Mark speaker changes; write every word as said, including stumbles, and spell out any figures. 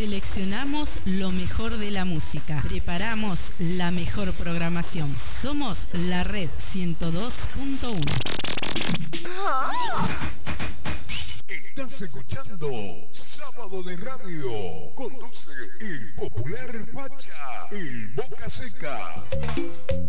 Speaker 1: Seleccionamos lo mejor de la música. Preparamos la mejor programación. Somos la red ciento dos punto uno.
Speaker 2: Estás escuchando Sábado de Radio. Conduce el popular Pacha, el Boca Seca.